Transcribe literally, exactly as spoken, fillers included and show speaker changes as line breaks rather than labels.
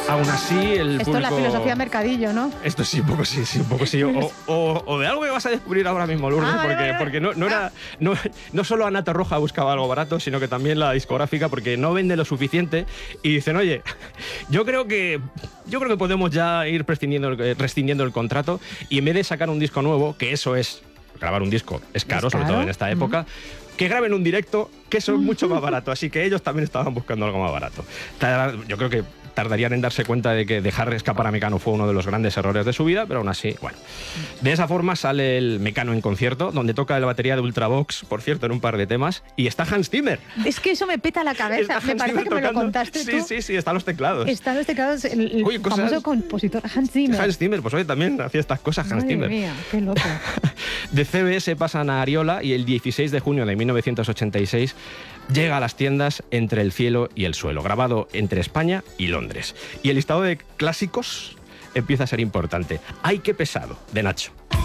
Aún así, el
Esto
público...
es la filosofía mercadillo, ¿no?
Esto sí, un poco sí, sí, un poco sí. O, o, o de algo que vas a descubrir ahora mismo, Lourdes,
Ah, vale,
porque,
vale, vale.
porque no, no, era, no, no solo Ana Torroja buscaba algo barato, sino que también la discográfica, porque no vende lo suficiente y dicen, oye, yo creo que yo creo que podemos ya ir prescindiendo, el- rescindiendo el contrato y en vez de sacar un disco nuevo, que eso es, grabar un disco es caro,
¿Es
sobre todo
caro?
en esta época, que graben un directo, que eso es mucho más barato. Así que ellos también estaban buscando algo más barato. Ta- Yo creo que tardarían en darse cuenta de que dejar escapar a Mecano fue uno de los grandes errores de su vida, pero aún así, bueno. De esa forma sale el Mecano en concierto, donde toca la batería de Ultravox, por cierto, en un par de temas, y está Hans Zimmer.
Es que eso me peta la cabeza.
Está
Me
Hans
parece
Zimmer
que me lo
tocando.
contaste
Sí,
tú.
sí, sí, están los teclados.
Están los teclados, el, el
Oye, cosas-
famoso compositor Hans Zimmer.
Hans Zimmer, pues oye, también hacía estas cosas Hans
Madre
Zimmer.
mía, qué loco.
De C B S pasan a Ariola y el dieciséis de junio de mil novecientos ochenta y seis llega a las tiendas Entre el cielo y el suelo, grabado entre España y Londres. Y el listado de clásicos empieza a ser importante. ¡Ay, qué pesado! De Nacho.